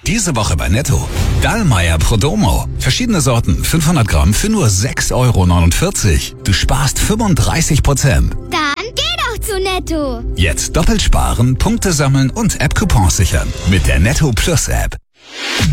Diese Woche bei Netto. Dallmayr Prodomo. Verschiedene Sorten, 500 Gramm für nur 6,49 Euro. Du sparst 35%. Dann geh doch zu Netto. Jetzt doppelt sparen, Punkte sammeln und App-Coupons sichern. Mit der Netto Plus App.